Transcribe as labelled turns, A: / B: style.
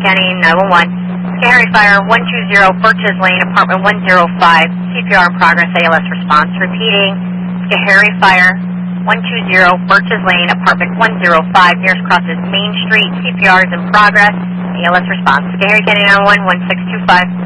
A: County 911. Scary Fire 120 Birches Lane, apartment 105. CPR in progress, ALS response. Repeating, Scary Fire 120 Birches Lane, apartment 105. Nearest crosses Main Street. CPR is in progress, ALS response. Scary County 911 1625.